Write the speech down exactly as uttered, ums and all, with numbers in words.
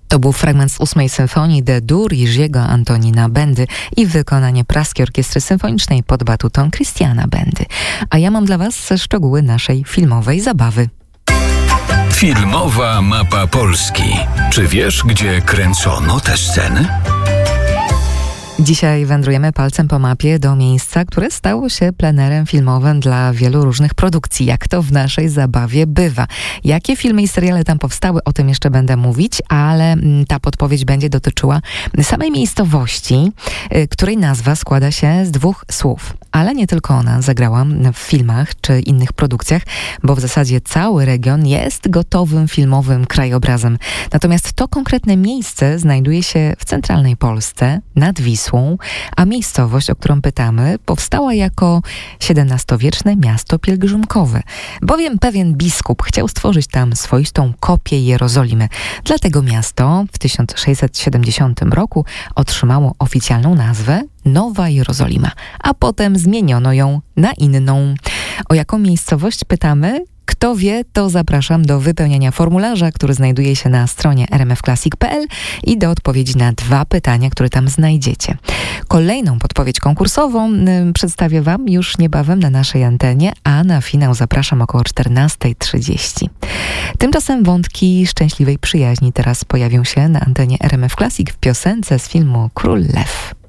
To był fragment z ósmej symfonii D-dur Jerzego Antonina Bendy i wykonanie Praskiej Orkiestry Symfonicznej pod batutą Christiana Bendy. A ja mam dla Was szczegóły naszej filmowej zabawy. Filmowa mapa Polski. Czy wiesz, gdzie kręcono te sceny? Dzisiaj wędrujemy palcem po mapie do miejsca, które stało się plenerem filmowym dla wielu różnych produkcji, jak to w naszej zabawie bywa. Jakie filmy i seriale tam powstały, o tym jeszcze będę mówić, ale ta podpowiedź będzie dotyczyła samej miejscowości, której nazwa składa się z dwóch słów. Ale nie tylko ona zagrała w filmach czy innych produkcjach, bo w zasadzie cały region jest gotowym filmowym krajobrazem. Natomiast to konkretne miejsce znajduje się w centralnej Polsce, nad Wisłą, a miejscowość, o którą pytamy, powstała jako siedemnastowieczne miasto pielgrzymkowe, bowiem pewien biskup chciał stworzyć tam swoistą kopię Jerozolimy. Dlatego miasto w tysiąc sześćset siedemdziesiątym roku otrzymało oficjalną nazwę Nowa Jerozolima, a potem zmieniono ją na inną. O jaką miejscowość pytamy? Kto wie, to zapraszam do wypełniania formularza, który znajduje się na stronie r m f classic kropka p l i do odpowiedzi na dwa pytania, które tam znajdziecie. Kolejną podpowiedź konkursową y, przedstawię Wam już niebawem na naszej antenie, a na finał zapraszam około czternasta trzydzieści. Tymczasem wątki szczęśliwej przyjaźni teraz pojawią się na antenie R M F Classic w piosence z filmu Król Lew.